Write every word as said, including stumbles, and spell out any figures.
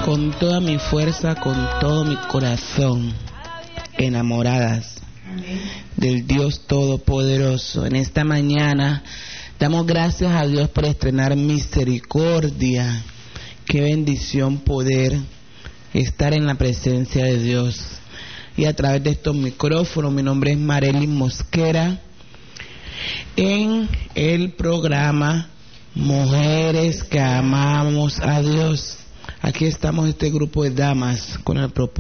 con toda mi fuerza, con todo mi corazón, enamoradas del Dios Todopoderoso. En esta mañana damos gracias a Dios por estrenar misericordia. Qué bendición poder estar en la presencia de Dios. Y a través de estos micrófonos, mi nombre es Marelis Mosquera, en el programa Mujeres que Amamos a Dios. Aquí estamos este grupo de damas con el propósito